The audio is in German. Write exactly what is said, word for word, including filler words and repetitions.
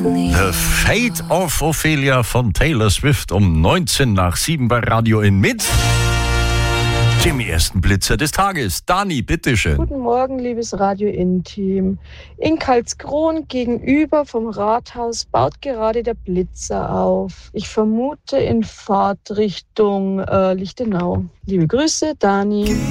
The Fate of Ophelia von Taylor Swift um neunzehn nach sieben bei Radio in mit dem ersten Blitzer des Tages. Dani, bitteschön. Guten Morgen, liebes Radio In-Team. In Karlskron gegenüber vom Rathaus baut gerade der Blitzer auf. Ich vermute in Fahrtrichtung äh, Lichtenau. Liebe Grüße, Dani.